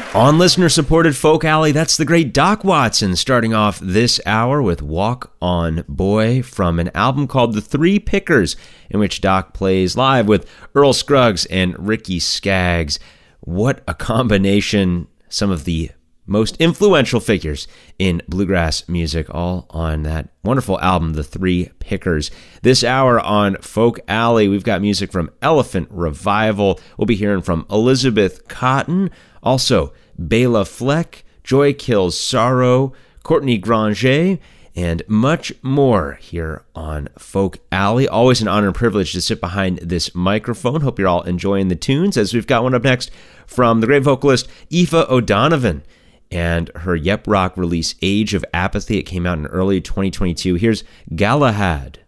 On listener-supported Folk Alley, that's the great Doc Watson starting off this hour with Walk On Boy from an album called The Three Pickers, in which Doc plays live with Earl Scruggs and Ricky Skaggs. What a combination. Some of the most influential figures in bluegrass music, all on that wonderful album, The Three Pickers. This hour on Folk Alley, we've got music from Elephant Revival. We'll be hearing from Elizabeth Cotten, also Bela Fleck, Joy Kills Sorrow, Courtney Granger, and much more here on Folk Alley. Always an honor and privilege to sit behind this microphone. Hope you're all enjoying the tunes, as we've got one up next from the great vocalist Aoife O'Donovan and her Yep Rock release, Age of Apathy. It came out in early 2022. Here's Galahad.